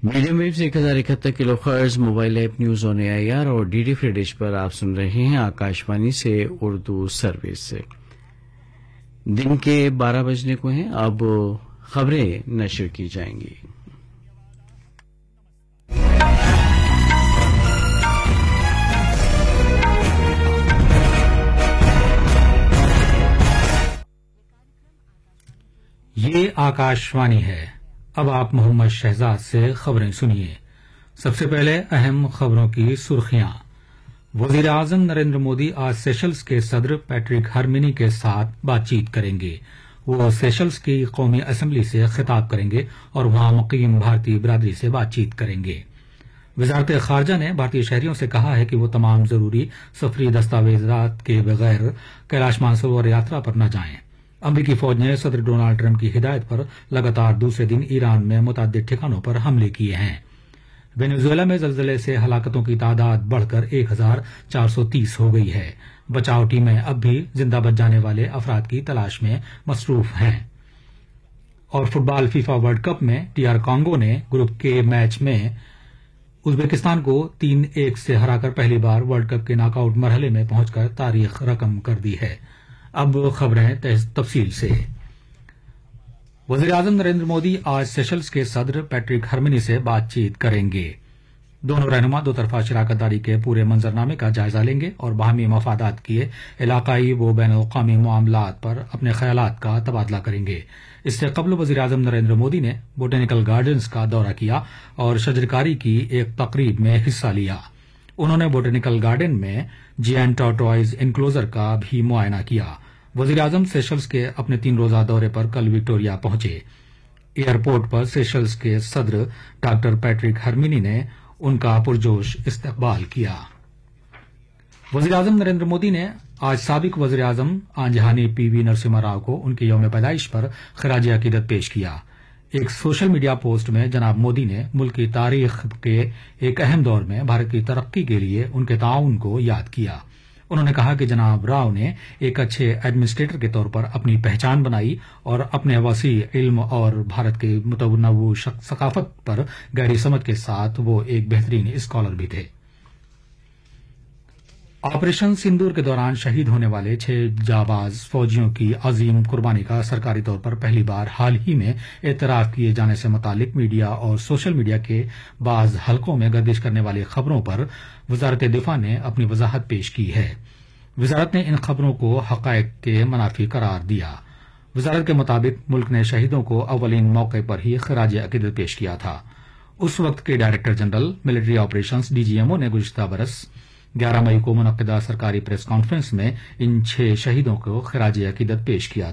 Medium view سے 1071 کلو hertz mobile app news on AIR اور DD free dish پر آپ سن رہے ہیں آکاشوانی سے اردو سروس سے۔ دن کے 12 بجنے کو ہیں، اب خبریں نشر کی جائیں گی۔ یہ آکاشوانی ہے۔ اب آپ محمد شہزاد سے خبریں سنیے۔ سب سے پہلے اہم خبروں کی سرخیاں۔ وزیر اعظم نریندر مودی آج سیشلز کے صدر پیٹرک ہرمینی کے ساتھ بات چیت کریں گے۔ وہ سیشلز کی قومی اسمبلی سے خطاب کریں گے اور وہاں مقیم بھارتی برادری سے بات چیت کریں گے۔ وزارت خارجہ نے بھارتی شہریوں سے کہا ہے کہ وہ تمام ضروری سفری دستاویزات کے بغیر کیلاش مانسروور یاترا پر نہ جائیں۔ امریکی فوج نے صدر ڈونالڈ ٹرمپ کی ہدایت پر لگاتار دوسرے دن ایران میں متعدد ٹھکانوں پر حملے کیے ہیں۔ وینزویلا میں زلزلے سے ہلاکتوں کی تعداد بڑھ کر 1430 ہو گئی ہے۔ بچاؤ ٹیمیں اب بھی زندہ بچ جانے والے افراد کی تلاش میں مصروف ہیں۔ اور فٹ بال فیفا ورلڈ کپ میں DR کانگو نے گروپ کے میچ میں ازبکستان کو 3-1 سے ہرا کر پہلی بار ورلڈ کپ کے ناک آؤٹ مرحلے میں پہنچ کر تاریخ رقم کر دی ہے۔ اب خبریں تفصیل سے۔ وزیر اعظم نریندر مودی آج سیشلز کے صدر پیٹرک ہرمینی سے بات چیت کریں گے۔ دونوں رہنما دو طرفہ شراکت داری کے پورے منظرنامے کا جائزہ لیں گے اور باہمی مفادات کے علاقائی و بین الاقوامی معاملات پر اپنے خیالات کا تبادلہ کریں گے۔ اس سے قبل وزیر اعظم نریندر مودی نے بوٹینیکل گارڈنز کا دورہ کیا اور شجرکاری کی ایک تقریب میں حصہ لیا۔ انہوں نے بوٹینیکل گارڈن میں جیانٹ ٹارٹوائز انکلوزر کا بھی معائنہ کیا۔ وزیر اعظم سیشلز کے اپنے 3 روزہ دورے پر کل وکٹوریا پہنچے۔ ایئرپورٹ پر سیشلز کے صدر ڈاکٹر پیٹرک ہرمینی نے ان کا پرجوش استقبال کیا۔ وزیر اعظم نریندر مودی نے آج سابق وزیر اعظم آنجہانی PV نرسمہا راؤ کو ان کے یوم پیدائش پر خراج عقیدت پیش کیا۔ ایک سوشل میڈیا پوسٹ میں جناب مودی نے ملک کی تاریخ کے ایک اہم دور میں بھارت کی ترقی کے لیے ان کے تعاون کو یاد کیا۔ انہوں نے کہا کہ جناب راؤ نے ایک اچھے ایڈمنسٹریٹر کے طور پر اپنی پہچان بنائی اور اپنے وسیع علم اور بھارت کے متنوع ثقافت پر گہری سمجھ کے ساتھ وہ ایک بہترین اسکالر بھی تھے۔ آپریشن سندور کے دوران شہید ہونے والے 6 جانباز فوجیوں کی عظیم قربانی کا سرکاری طور پر پہلی بار حال ہی میں اعتراف کیے جانے سے متعلق میڈیا اور سوشل میڈیا کے بعض حلقوں میں گردش کرنے والی خبروں پر وزارت دفاع نے اپنی وضاحت پیش کی ہے۔ وزارت نے ان خبروں کو حقائق کے منافی قرار دیا۔ وزارت کے مطابق ملک نے شہیدوں کو اولین موقع پر ہی خراج عقیدت پیش کیا تھا۔ اس وقت کے director general military operations DGMO نے گزشتہ برس 11 مئی کو منعقدہ سرکاری پریس کانفرنس میں ان 6 شہیدوں کو خراج عقیدت پیش کیا